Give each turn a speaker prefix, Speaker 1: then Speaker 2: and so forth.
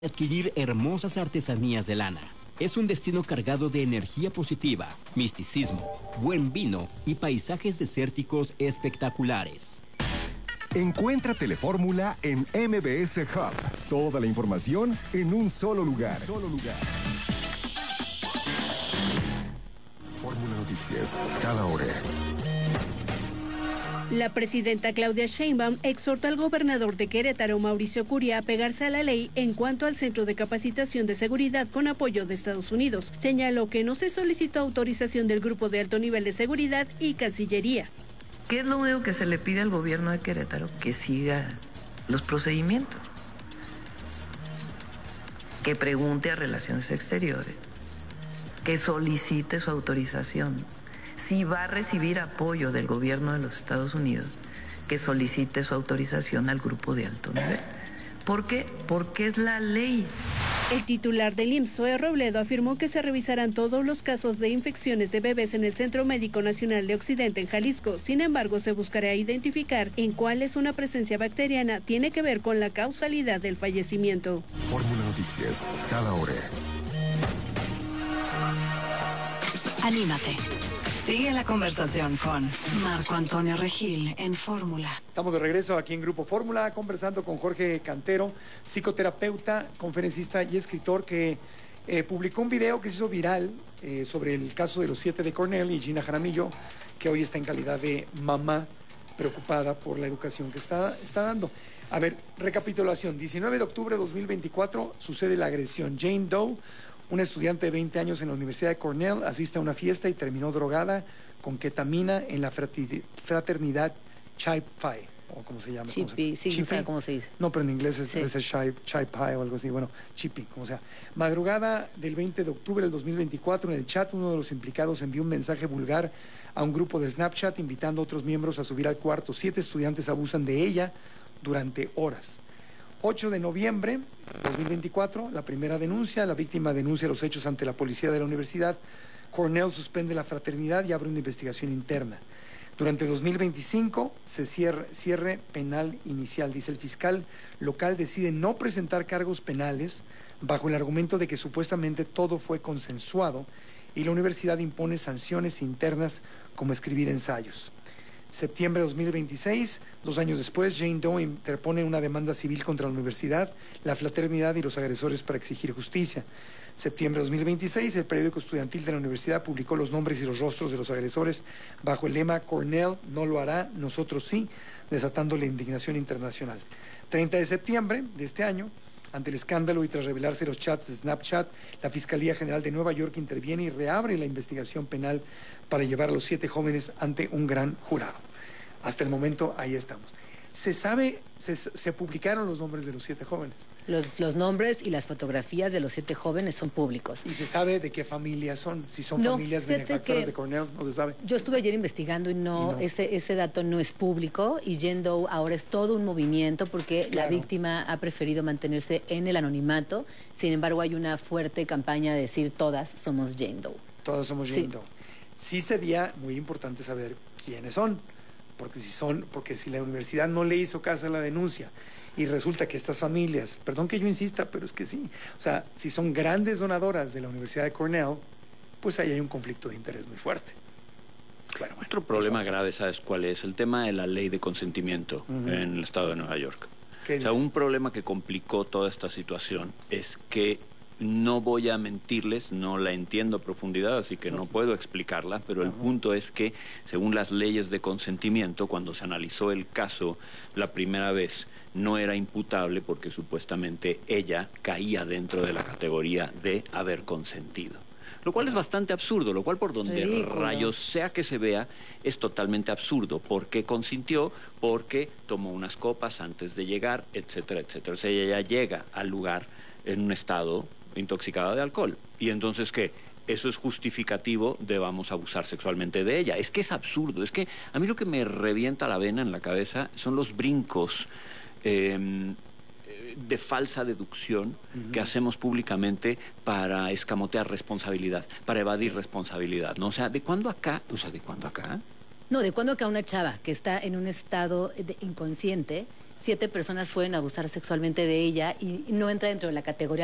Speaker 1: adquirir hermosas artesanías de lana. Es un destino cargado de energía positiva, misticismo, buen vino y paisajes desérticos espectaculares.
Speaker 2: Encuentra Telefórmula en MBS Hub. Toda la información en un solo lugar. Fórmula Noticias, cada hora.
Speaker 3: La presidenta Claudia Sheinbaum exhorta al gobernador de Querétaro, Mauricio Curi, a apegarse a la ley en cuanto al Centro de Capacitación de Seguridad con apoyo de Estados Unidos. Señaló que no se solicitó autorización del Grupo de Alto Nivel de Seguridad y Cancillería.
Speaker 4: ¿Qué es lo único que se le pide al gobierno de Querétaro? Que siga los procedimientos. Que pregunte a Relaciones Exteriores. Que solicite su autorización. Si va a recibir apoyo del gobierno de los Estados Unidos, que solicite su autorización al Grupo de Alto Nivel. ¿Por qué? Porque es la ley.
Speaker 3: El titular del IMSS, Zoe Robledo, afirmó que se revisarán todos los casos de infecciones de bebés en el Centro Médico Nacional de Occidente en Jalisco. Sin embargo, se buscará identificar en cuáles una presencia bacteriana tiene que ver con la causalidad del fallecimiento.
Speaker 2: Fórmula Noticias, cada hora.
Speaker 5: Anímate. Sigue la conversación con Marco Antonio Regil en Fórmula.
Speaker 6: Estamos de regreso aquí en Grupo Fórmula, conversando con Jorge Cantero, psicoterapeuta, conferencista y escritor, que publicó un video que se hizo viral sobre el caso de los 7 de Cornell y Gina Jaramillo, que hoy está en calidad de mamá preocupada por la educación que está dando. A ver, recapitulación. 19 de octubre de 2024 sucede la agresión. Jane Doe, una estudiante de 20 años en la Universidad de Cornell, asiste a una fiesta y terminó drogada con ketamina en la fraternidad Chi Phi, o como se llama.
Speaker 7: Chippy, sí, no sé cómo se dice.
Speaker 6: No, pero en inglés es
Speaker 7: Sí.
Speaker 6: Chi Phi o algo así, bueno, Chippy, como sea. Madrugada del 20 de octubre del 2024, en el chat, uno de los implicados envió un mensaje vulgar a un grupo de Snapchat invitando a otros miembros a subir al cuarto. 7 estudiantes abusan de ella durante horas. 8 de noviembre de 2024, la primera denuncia. La víctima denuncia los hechos ante la policía de la universidad. Cornell suspende la fraternidad y abre una investigación interna. Durante 2025 se cierre penal inicial. Dice el fiscal local decide no presentar cargos penales bajo el argumento de que supuestamente todo fue consensuado y la universidad impone sanciones internas como escribir ensayos. Septiembre de 2026, 2 años después, Jane Doe interpone una demanda civil contra la universidad, la fraternidad y los agresores para exigir justicia. Septiembre de 2026, el periódico estudiantil de la universidad publicó los nombres y los rostros de los agresores bajo el lema Cornell no lo hará, nosotros sí, desatando la indignación internacional. 30 de septiembre de este año, ante el escándalo y tras revelarse los chats de Snapchat, la Fiscalía General de Nueva York interviene y reabre la investigación penal para llevar a los 7 jóvenes ante un gran jurado. Hasta el momento, ahí estamos. Se sabe, se publicaron los nombres de los 7 jóvenes.
Speaker 7: Los nombres y las fotografías de los 7 jóvenes son públicos.
Speaker 6: ¿Y se sabe de qué familias son? Si son familias benefactoras de Cornell, no se sabe.
Speaker 7: Yo estuve ayer investigando y no. Ese dato no es público, y Jane Doe ahora es todo un movimiento porque la víctima ha preferido mantenerse en el anonimato. Sin embargo, hay una fuerte campaña de decir todas somos Jane Doe.
Speaker 6: Todas somos Jane Doe. Sí sería muy importante saber quiénes son. Porque si la universidad no le hizo caso a la denuncia y resulta que estas familias, perdón que yo insista, pero es que sí, o sea, si son grandes donadoras de la Universidad de Cornell, pues ahí hay un conflicto de interés muy fuerte.
Speaker 8: Bueno, otro problema grave, ¿sabes cuál es? El tema de la ley de consentimiento en el estado de Nueva York. O sea, un problema que complicó toda esta situación es que, no voy a mentirles, no la entiendo a profundidad, así que no puedo explicarla, pero el punto es que, según las leyes de consentimiento, cuando se analizó el caso la primera vez, no era imputable porque supuestamente ella caía dentro de la categoría de haber consentido. Lo cual es bastante absurdo, lo cual por donde rayos sea que se vea es totalmente absurdo. ¿Por qué consintió? Porque tomó unas copas antes de llegar, etcétera, etcétera. O sea, ella ya llega al lugar en un estado intoxicada de alcohol. ¿Y entonces qué? Eso es justificativo de vamos a abusar sexualmente de ella. Es que es absurdo. Es que a mí lo que me revienta la vena en la cabeza son los brincos de falsa deducción que hacemos públicamente para escamotear responsabilidad, para evadir responsabilidad, ¿no? O sea, ¿de cuándo acá? No,
Speaker 7: ¿de cuándo acá una chava que está en un estado inconsciente 7 personas pueden abusar sexualmente de ella y no entra dentro de la categoría